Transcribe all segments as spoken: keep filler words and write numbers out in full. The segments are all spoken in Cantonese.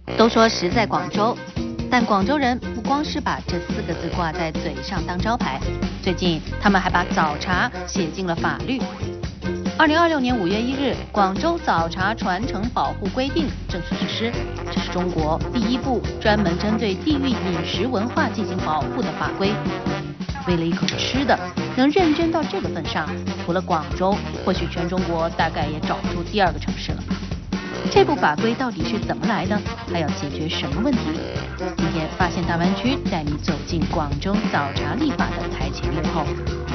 都说食在广州，但广州人不光是把这四个字挂在嘴上当招牌，最近他们还把早茶写进了法律。二零二六年五月一日，广州早茶传承保护规定正式实施，这是中国第一部专门针对地域饮食文化进行保护的法规。为了一口吃的，能认真到这个份上，除了广州，或许全中国大概也找不出第二个城市了。这部法规到底是怎么来的？它要解决什么问题？今天发现大湾区带你走进广州早茶立法的台前幕后。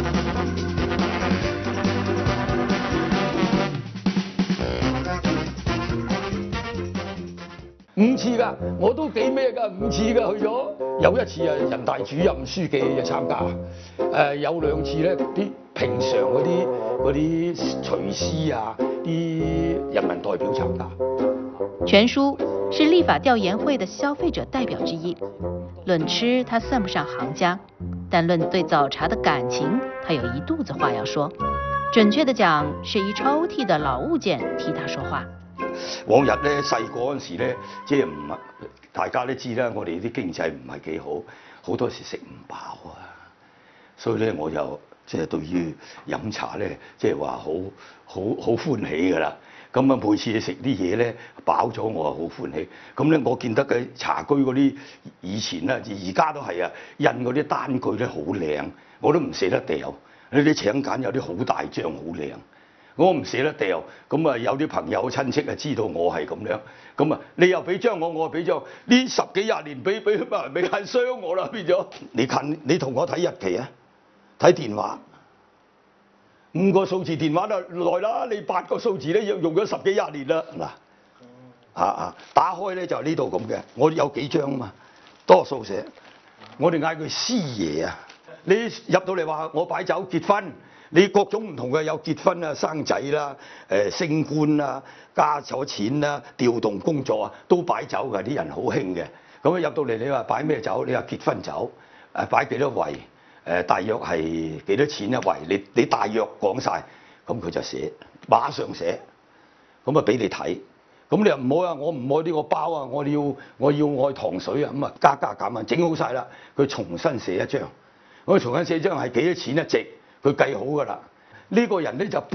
五次㗎，我都幾咩㗎，五次㗎去咗。有一次啊，人大主任書記就參加，誒有兩次咧，啲平常嗰啲嗰啲廚師啊，啲人民代表參加。 全叔是立法調研會的消費者代表之一，論吃他算不上行家，但論對早茶的感情，他有一肚子話要說。準確地講，是一抽屜的老物件替他說話。 往日咧細個嗰陣時咧，即係唔係大家都知啦，我哋啲經濟唔係幾好，好多時食唔飽啊，所以咧我就即係對於飲茶咧，即係話好好好歡喜㗎啦。咁啊每次食啲嘢咧飽咗，我啊好歡喜。咁咧我見得嘅茶居嗰啲以前啦，而家都係啊，印嗰啲單據咧好靚，我都唔捨得掉。你啲請柬有啲好大張，好靚。我唔捨得掉，咁啊有啲朋友親戚啊知道我係咁樣，咁啊你又俾張我，我又俾張，呢十幾廿年俾俾俾俾人傷我啦變咗。你近你同我睇日期啊，睇電話，五個數字電話就耐啦，你八個數字咧用用咗十幾廿年啦嗱，啊啊打開咧就呢度咁嘅，我有幾張啊嘛，多數寫，我哋嗌佢師爺啊，你入到嚟話我擺酒結婚。你各種唔同嘅有結婚啊、生仔啦、誒升官啦、加咗錢啦、調動工作啊，都擺酒㗎，啲人好興嘅。咁啊入到嚟你話擺咩酒？你話結婚酒，誒擺幾多圍？誒大約係幾多錢一圍？你你大約講晒，咁佢就寫，馬上寫，咁啊俾你睇。咁你又唔好啊！我唔愛呢個包啊！我要我要愛糖水啊！咁啊加加減減整好晒啦，佢重新寫一張。我重新寫一張係幾多錢一席？佢計好㗎啦，呢個人咧就